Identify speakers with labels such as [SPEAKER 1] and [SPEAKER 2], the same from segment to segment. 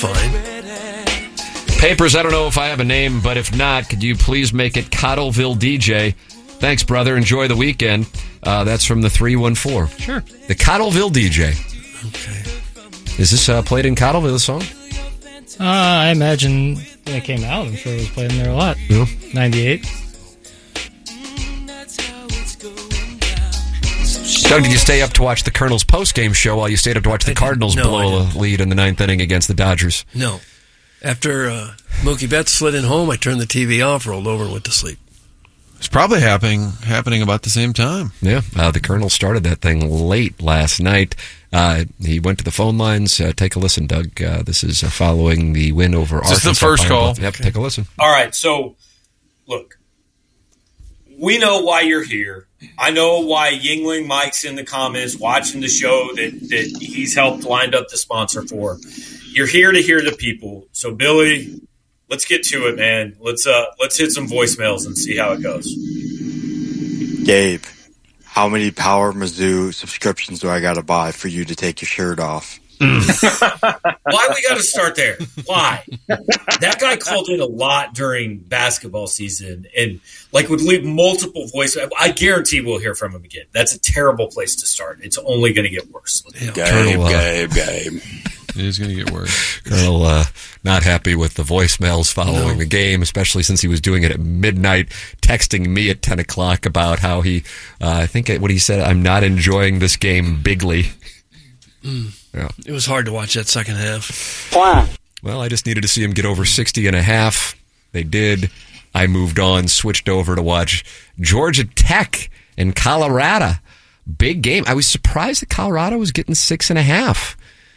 [SPEAKER 1] fine.
[SPEAKER 2] Papers, I don't know if I have a name, but if not, could you please make it Cottleville DJ? Thanks, brother. Enjoy the weekend. That's from the 314.
[SPEAKER 3] Sure.
[SPEAKER 2] The Cottleville DJ.
[SPEAKER 1] Okay.
[SPEAKER 2] Is this played in Cottleville, the song?
[SPEAKER 3] I imagine when it came out, I'm sure it was played in there a lot.
[SPEAKER 2] Yeah.
[SPEAKER 3] 98.
[SPEAKER 2] Doug, did you stay up to watch the Colonel's postgame show while you stayed up to watch the Cardinals blow a lead in the ninth inning against the Dodgers?
[SPEAKER 1] No. After Mookie Betts slid in home, I turned the TV off, rolled over, and went to sleep.
[SPEAKER 4] It's probably happening about the same time.
[SPEAKER 2] Yeah, the Colonel started that thing late last night. He went to the phone lines. Take a listen, Doug. This is following the win over Arkansas.
[SPEAKER 4] This is the first call.
[SPEAKER 2] Yep, take a listen.
[SPEAKER 5] All right, so, look. We know why you're here. I know why Yingling Mike's in the comments watching the show that he's helped lined up the sponsor for. You're here to hear the people. So, Billy, let's get to it, man. Let's hit some voicemails and see how it goes.
[SPEAKER 6] Gabe, how many Power Mizzou subscriptions do I got to buy for you to take your shirt off?
[SPEAKER 5] Why we got to start there? Why? That guy called in a lot during basketball season and would leave multiple voices. I guarantee we'll hear from him again. That's a terrible place to start. It's only going to get worse.
[SPEAKER 6] Gabe.
[SPEAKER 4] It is going to get worse.
[SPEAKER 2] Colonel not happy with the voicemails following the game, especially since he was doing it at midnight, texting me at 10 o'clock about how he, I think what he said, I'm not enjoying this game bigly. Yeah.
[SPEAKER 1] It was hard to watch that second half.
[SPEAKER 2] Well, I just needed to see him get over 60.5. They did. I moved on, switched over to watch Georgia Tech and Colorado. Big game. I was surprised that Colorado was getting 6.5.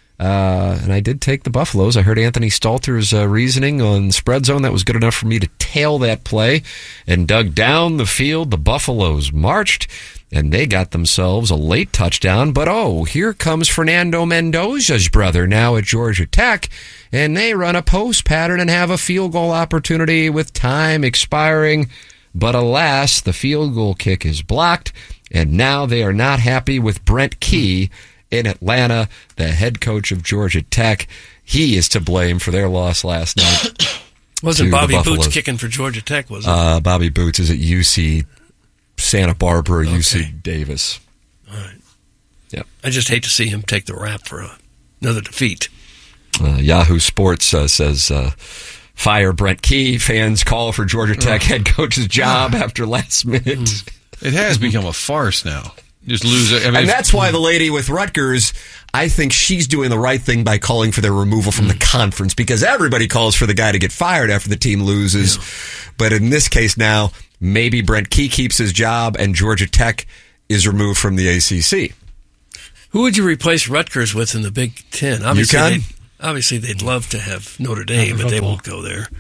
[SPEAKER 2] And I did take the Buffaloes. I heard Anthony Stalter's reasoning on Spread Zone. That was good enough for me to tail that play and dug down the field. The Buffaloes marched, and they got themselves a late touchdown. But, here comes Fernando Mendoza's brother now at Georgia Tech, and they run a post pattern and have a field goal opportunity with time expiring. But alas, the field goal kick is blocked, and now they are not happy with Brent Key in Atlanta, the head coach of Georgia Tech. He is to blame for their loss last night.
[SPEAKER 1] Wasn't Bobby Boots kicking for Georgia Tech, was it?
[SPEAKER 2] Bobby Boots is at UC Santa Barbara, UC Davis.
[SPEAKER 1] All right.
[SPEAKER 2] Yep.
[SPEAKER 1] I just hate to see him take the rap for another defeat.
[SPEAKER 2] Yahoo Sports says, fire Brent Key. Fans call for Georgia Tech head coach's job after last minute.
[SPEAKER 4] It has become a farce now. Just lose it. I mean,
[SPEAKER 2] and that's why the lady with Rutgers, I think she's doing the right thing by calling for their removal from the conference, because everybody calls for the guy to get fired after the team loses. Yeah. But in this case now, maybe Brent Key keeps his job and Georgia Tech is removed from the ACC.
[SPEAKER 1] Who would you replace Rutgers with in the Big Ten? Obviously, they'd love to have Notre Dame, but they won't go there.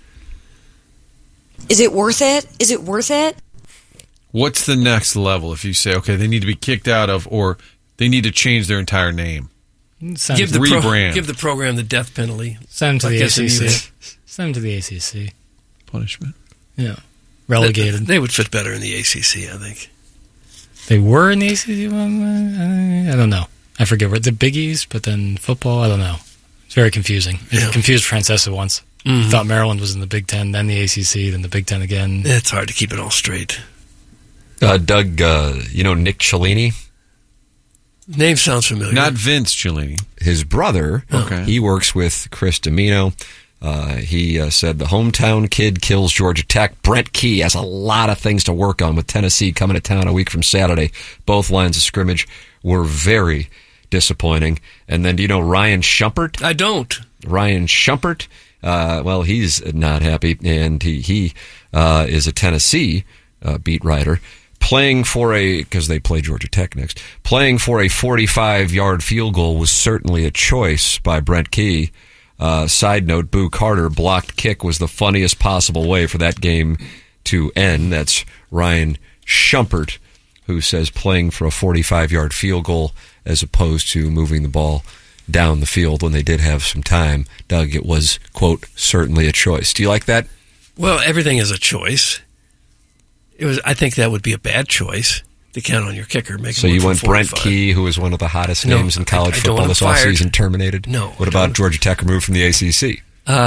[SPEAKER 7] Is it worth it? Is it worth it?
[SPEAKER 4] What's the next level if you say, okay, they need to be kicked out of, or they need to change their entire name?
[SPEAKER 1] Give the program the death penalty.
[SPEAKER 3] Send them to the ACC. Send them to the ACC.
[SPEAKER 4] Punishment.
[SPEAKER 3] Yeah. Relegated.
[SPEAKER 1] They would fit better in the ACC, I think.
[SPEAKER 3] They were in the ACC? I don't know. I forget. We're the Big East, but then football, I don't know. It's very confusing. It confused Francesa once. Mm-hmm. Thought Maryland was in the Big Ten, then the ACC, then the Big Ten again.
[SPEAKER 1] It's hard to keep it all straight.
[SPEAKER 2] Doug, you know Nick Cellini?
[SPEAKER 1] Name sounds familiar.
[SPEAKER 4] Not Vince Cellini.
[SPEAKER 2] His brother.
[SPEAKER 4] Okay.
[SPEAKER 2] He works with Chris Domino. He said the hometown kid kills Georgia Tech. Brent Key has a lot of things to work on with Tennessee coming to town a week from Saturday. Both lines of scrimmage were very disappointing. And then do you know Ryan Shumpert?
[SPEAKER 1] I don't.
[SPEAKER 2] Ryan Shumpert, well, he's not happy, and he is a Tennessee beat writer. Playing for because they play Georgia Tech next, playing for a 45-yard field goal was certainly a choice by Brent Key. Side note, Boo Carter blocked kick was the funniest possible way for that game to end. That's Ryan Shumpert, who says playing for a 45-yard field goal as opposed to moving the ball down the field when they did have some time. Doug, it was, quote, certainly a choice. Do you like that?
[SPEAKER 1] Well, everything is a choice. I think that would be a bad choice. to count on your kicker.
[SPEAKER 2] So you want Brent Key, who is one of the hottest names in college football this offseason, terminated?
[SPEAKER 1] No.
[SPEAKER 2] What about Georgia Tech removed from the ACC?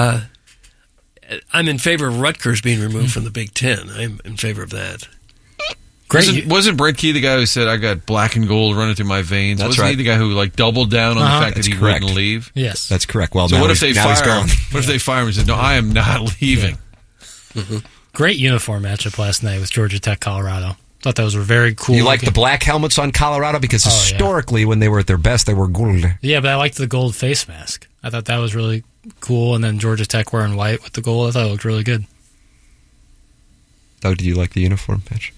[SPEAKER 1] I'm in favor of Rutgers being removed from the Big Ten. I'm in favor of that.
[SPEAKER 4] Great. Wasn't Brent Key the guy who said, I got black and gold running through my veins?
[SPEAKER 2] That's
[SPEAKER 4] Wasn't
[SPEAKER 2] right.
[SPEAKER 4] he the guy who doubled down on the fact that he wouldn't leave?
[SPEAKER 3] Yes.
[SPEAKER 2] That's correct. Well,
[SPEAKER 4] so
[SPEAKER 2] now
[SPEAKER 4] what if they
[SPEAKER 2] now he's
[SPEAKER 4] fire
[SPEAKER 2] gone.
[SPEAKER 4] him? What if they fire him and said, no, I am not leaving?
[SPEAKER 3] Yeah. Great uniform matchup last night with Georgia Tech, Colorado. Thought that was a very cool.
[SPEAKER 2] You like the black helmets on Colorado? Because historically, when they were at their best, they were gold.
[SPEAKER 3] Yeah, but I liked the gold face mask. I thought that was really cool. And then Georgia Tech wearing white with the gold. I thought it looked really good.
[SPEAKER 2] Doug, did you like the uniform match?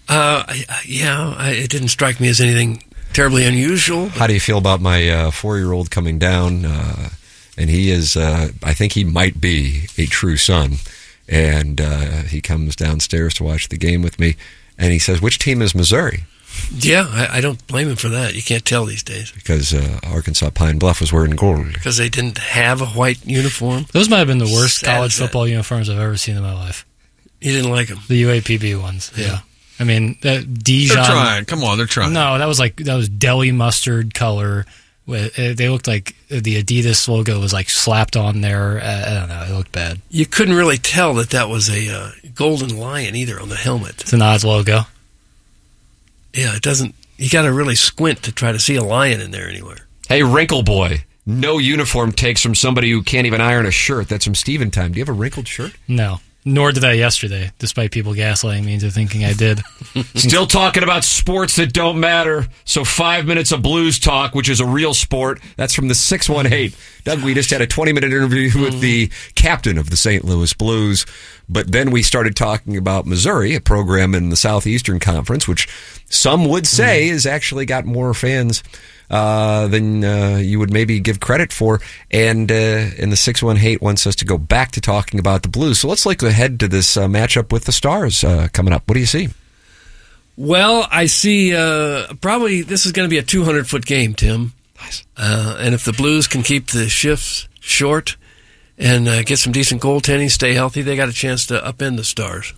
[SPEAKER 1] It didn't strike me as anything terribly unusual.
[SPEAKER 2] How do you feel about my 4-year-old coming down? And he is, I think he might be a true son. And he comes downstairs to watch the game with me. And he says, which team is Missouri?
[SPEAKER 1] Yeah, I don't blame him for that. You can't tell these days.
[SPEAKER 2] Because Arkansas Pine Bluff was wearing gold.
[SPEAKER 1] Because they didn't have a white uniform.
[SPEAKER 3] Those might have been the worst
[SPEAKER 1] Sad
[SPEAKER 3] college football uniforms I've ever seen in my life.
[SPEAKER 1] You didn't like them?
[SPEAKER 3] The UAPB ones. Yeah. I mean, Dijon.
[SPEAKER 4] They're trying. Come on, they're trying.
[SPEAKER 3] No, that was deli mustard color. They looked like the Adidas logo was like slapped on there. I don't know. It looked bad.
[SPEAKER 1] You couldn't really tell that was a golden lion either on the helmet.
[SPEAKER 3] It's an Oz logo.
[SPEAKER 1] Yeah, it doesn't. You got to really squint to try to see a lion in there anywhere.
[SPEAKER 2] Hey, Wrinkle Boy. No uniform takes from somebody who can't even iron a shirt. That's from Steven Time. Do you have a wrinkled shirt?
[SPEAKER 3] No. Nor did I yesterday, despite people gaslighting me into thinking I did.
[SPEAKER 2] Still talking about sports that don't matter. So 5 minutes of blues talk, which is a real sport. That's from the 618. Doug, we just had a 20-minute interview with the captain of the St. Louis Blues. But then we started talking about Missouri, a program in the Southeastern Conference, which some would say has actually got more fans than you would maybe give credit for. And the 618 wants us to go back to talking about the Blues. So let's look ahead to this matchup with the Stars coming up. What do you see?
[SPEAKER 1] Well, I see probably this is going to be a 200-foot game, Tim.
[SPEAKER 2] Nice.
[SPEAKER 1] And if the Blues can keep the shifts short and get some decent goaltending, stay healthy, they got a chance to upend the Stars.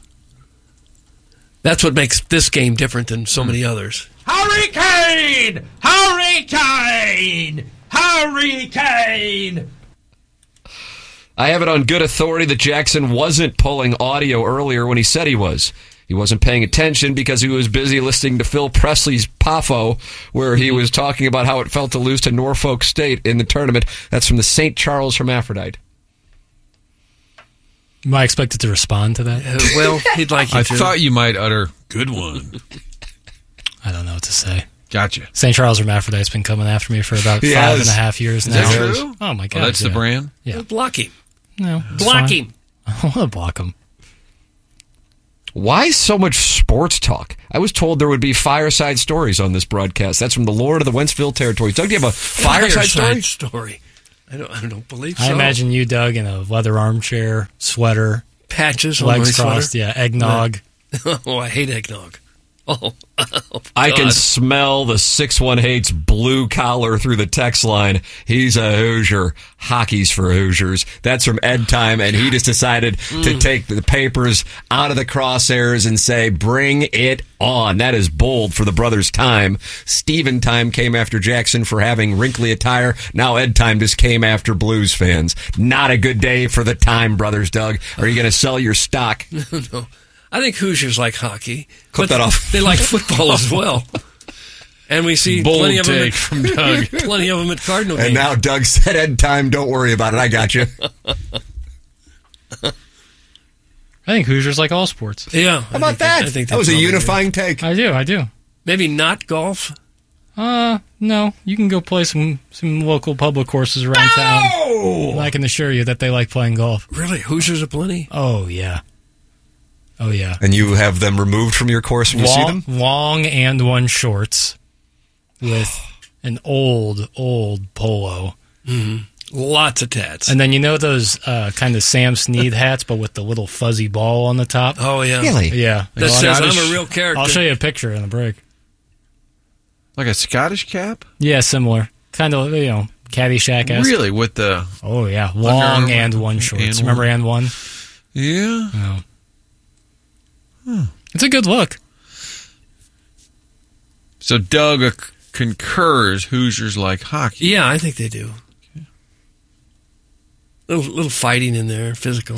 [SPEAKER 1] That's what makes this game different than so many others.
[SPEAKER 8] Hurricane! Hurricane! Hurricane!
[SPEAKER 2] I have it on good authority that Jackson wasn't pulling audio earlier when he said he was. He wasn't paying attention because he was busy listening to Phil Presley's Pafo, where he was talking about how it felt to lose to Norfolk State in the tournament. That's from the St. Charles Hermaphrodite.
[SPEAKER 3] Am I expected to respond to that?
[SPEAKER 1] Well, he'd like you to.
[SPEAKER 4] I thought you might utter, good one.
[SPEAKER 3] I don't know what to say.
[SPEAKER 4] Gotcha.
[SPEAKER 3] St. Charles Hermaphrodite's been coming after me for about 5.5 years now.
[SPEAKER 1] Is that true?
[SPEAKER 3] Oh, my God.
[SPEAKER 4] Oh, that's the brand?
[SPEAKER 3] Yeah.
[SPEAKER 1] Block him.
[SPEAKER 3] No.
[SPEAKER 1] Block him.
[SPEAKER 3] I want to block him.
[SPEAKER 2] Why so much sports talk? I was told there would be fireside stories on this broadcast. That's from the Lord of the Wentzville Territories. Doug, do you have a fireside story?
[SPEAKER 1] I don't believe so.
[SPEAKER 3] I imagine you, Doug, in a leather armchair, sweater,
[SPEAKER 1] patches on my
[SPEAKER 3] legs crossed,
[SPEAKER 1] sweater.
[SPEAKER 3] eggnog.
[SPEAKER 1] Oh, I hate eggnog. Oh,
[SPEAKER 2] I can smell the 618's blue collar through the text line. He's a Hoosier. Hockey's for Hoosiers. That's from Ed Time, and he just decided to take the papers out of the crosshairs and say, bring it on. That is bold for the brothers' Time. Steven Time came after Jackson for having wrinkly attire. Now Ed Time just came after Blues fans. Not a good day for the Time brothers, Doug. Are you going to sell your stock?
[SPEAKER 1] No. I think Hoosiers like hockey.
[SPEAKER 2] Clip that off.
[SPEAKER 1] They like football as well. And we see
[SPEAKER 4] Bold
[SPEAKER 1] plenty of them
[SPEAKER 4] take from Doug.
[SPEAKER 1] plenty of them at Cardinal games.
[SPEAKER 2] And now Doug said, Ed Time, don't worry about it. I got you.
[SPEAKER 3] I think Hoosiers like all sports.
[SPEAKER 1] Yeah.
[SPEAKER 2] How about that? That was a unifying take.
[SPEAKER 3] I do.
[SPEAKER 1] Maybe not golf.
[SPEAKER 3] No. You can go play some local public courses around town. And I can assure you that they like playing golf.
[SPEAKER 1] Really? Hoosiers are plenty?
[SPEAKER 3] Oh, yeah. Oh, yeah.
[SPEAKER 2] And you have them removed from your course when you see them?
[SPEAKER 3] Long and one shorts with an old polo.
[SPEAKER 1] Mm-hmm. Lots of tats.
[SPEAKER 3] And then you know those kind of Sam Snead hats, but with the little fuzzy ball on the top?
[SPEAKER 1] Oh, yeah.
[SPEAKER 2] Really?
[SPEAKER 3] Yeah.
[SPEAKER 1] That says I'm a real character.
[SPEAKER 3] I'll show you a picture in the break.
[SPEAKER 4] Like a Scottish cap?
[SPEAKER 3] Yeah, similar. Kind of, Caddyshack-esque.
[SPEAKER 4] Really? With the...
[SPEAKER 3] Oh, yeah. Long and one shorts. Remember and one?
[SPEAKER 4] Yeah.
[SPEAKER 3] Oh. It's a good look.
[SPEAKER 4] So Doug concurs Hoosiers like hockey.
[SPEAKER 1] Yeah, I think they do. Little fighting in there, physical.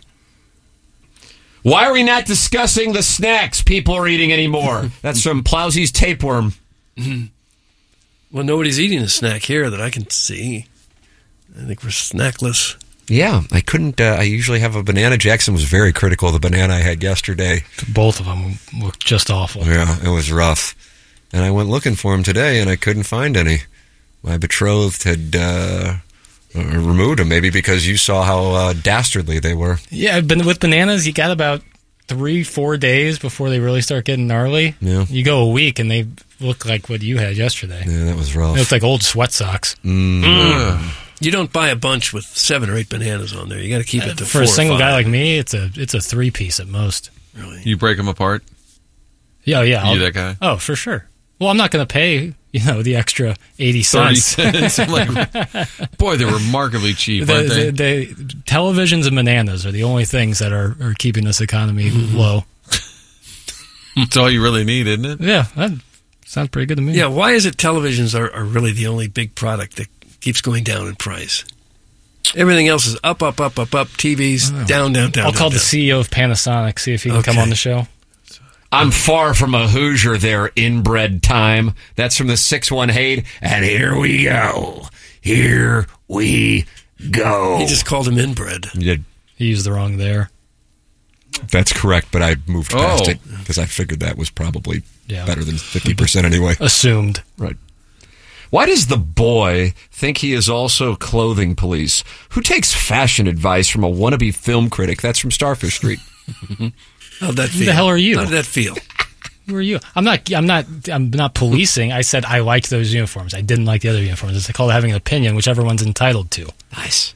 [SPEAKER 2] Why are we not discussing the snacks people are eating anymore? That's from Plowsy's Tapeworm.
[SPEAKER 1] Well, nobody's eating a snack here that I can see. I think we're snackless.
[SPEAKER 2] Yeah, I couldn't. I usually have a banana. Jackson was very critical of the banana I had yesterday.
[SPEAKER 3] Both of them looked just awful.
[SPEAKER 2] Yeah, it was rough. And I went looking for them today, and I couldn't find any. My betrothed had removed them, maybe because you saw how dastardly they were.
[SPEAKER 3] Yeah, but with bananas, you got about 3-4 days before they really start getting gnarly.
[SPEAKER 2] Yeah.
[SPEAKER 3] You go a week, and they look like what you had yesterday.
[SPEAKER 2] Yeah, that was rough.
[SPEAKER 3] They look like old sweat socks.
[SPEAKER 1] You don't buy a bunch with 7 or 8 bananas on there. You got to keep it to 4
[SPEAKER 3] For a single
[SPEAKER 1] or 5.
[SPEAKER 3] guy like me, it's a 3-piece at most.
[SPEAKER 1] Really?
[SPEAKER 4] You break them apart?
[SPEAKER 3] Yeah.
[SPEAKER 4] You that guy?
[SPEAKER 3] Oh, for sure. Well, I'm not going to pay, the extra 80
[SPEAKER 4] 30
[SPEAKER 3] cents.
[SPEAKER 4] cents. I'm like, boy, they're remarkably cheap, aren't they?
[SPEAKER 3] The televisions and bananas are the only things that are keeping this economy low.
[SPEAKER 4] That's all you really need, isn't it?
[SPEAKER 3] Yeah, that sounds pretty good to me.
[SPEAKER 1] Yeah, why is it televisions are really the only big product that keeps going down in price? Everything else is up. TVs, down.
[SPEAKER 3] I'll call the CEO of Panasonic, see if he can come on the show.
[SPEAKER 2] I'm far from a Hoosier there, inbred time. That's from the 618. And here we go. Here we go.
[SPEAKER 1] He just called him inbred.
[SPEAKER 2] You did.
[SPEAKER 3] He used the wrong there.
[SPEAKER 2] That's correct, but I moved past it because I figured that was probably better than 50% anyway.
[SPEAKER 3] Assumed.
[SPEAKER 2] Right. Why does the boy think he is also clothing police? Who takes fashion advice from a wannabe film critic? That's from Starfish Street.
[SPEAKER 1] How'd that feel?
[SPEAKER 3] Who the hell are you?
[SPEAKER 1] How did that feel?
[SPEAKER 3] Who are you? I'm not policing. I said I liked those uniforms. I didn't like the other uniforms. It's called having an opinion, which everyone's entitled to.
[SPEAKER 2] Nice.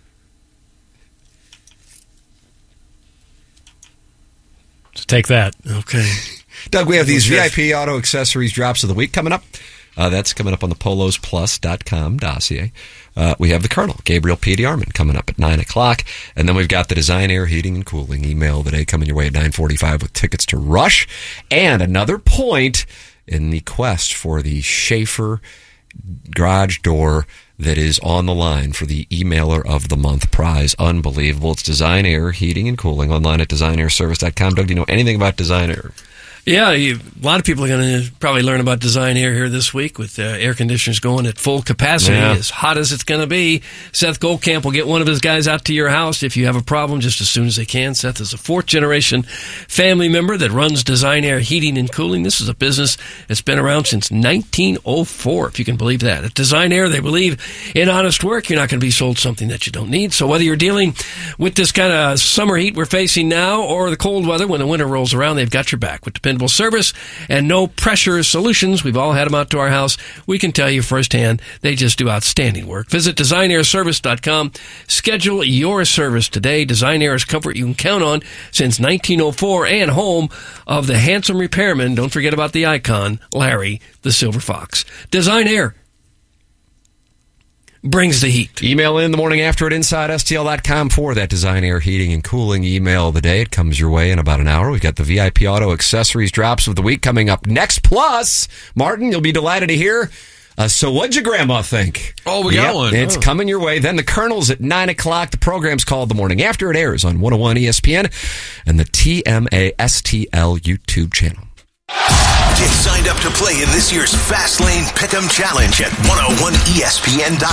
[SPEAKER 3] So take that.
[SPEAKER 1] Okay.
[SPEAKER 2] Doug, we have these VIP auto accessories drops of the week coming up. That's coming up on the polosplus.com dossier. We have the Colonel, Gabriel P. DeArmond, coming up at 9 o'clock. And then we've got the Design Air Heating and Cooling email today coming your way at 9:45 with tickets to Rush. And another point in the quest for the Schaefer garage door that is on the line for the Emailer of the Month prize. Unbelievable. It's Design Air Heating and Cooling online at designairservice.com. Doug, do you know anything about Design Air?
[SPEAKER 1] Yeah, a lot of people are going to probably learn about Design Air here this week with air conditioners going at full capacity, as hot as it's going to be. Seth Goldcamp will get one of his guys out to your house if you have a problem just as soon as they can. Seth is a 4th-generation family member that runs Design Air Heating and Cooling. This is a business that's been around since 1904, if you can believe that. At Design Air, they believe in honest work. You're not going to be sold something that you don't need. So whether you're dealing with this kind of summer heat we're facing now or the cold weather when the winter rolls around, they've got your back. With dependable service and no pressure solutions, we've all had them out to our house. We can tell you firsthand, they just do outstanding work. Visit designairservice.com. Schedule your service today. Design Air is comfort you can count on since 1904 and home of the handsome repairman. Don't forget about the icon, Larry the Silver Fox. Design Air brings the heat.
[SPEAKER 2] Email in the morning after at InsideSTL.com for that Design Air Heating and Cooling email of the day. It comes your way in about an hour. We've got the VIP Auto Accessories drops of the week coming up next. Plus, Martin, you'll be delighted to hear, so what'd your grandma think?
[SPEAKER 4] Oh, we got one.
[SPEAKER 2] It's coming your way. Then the Colonel's at 9 o'clock. The program's called The Morning After. It airs on 101 ESPN and the TMA STL YouTube channel.
[SPEAKER 9] Get signed up to play in this year's Fastlane Pick'em Challenge at 101ESPN.com.